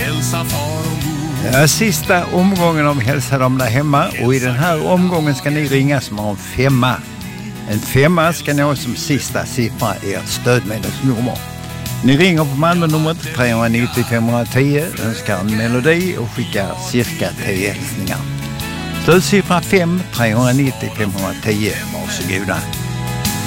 hälsa far och mor. Ja, sista omgången av Hälsa dem där hemma, och i den här omgången ska ni ringa som har en 5. En 5 ska ni ha som sista siffra i ert stödmedelsnummer. Ni ringer på Malmö-numret 390 510, önskar en melodi och skickar cirka 10 hälsningar. Stödsiffra 5 390 510, varsågoda.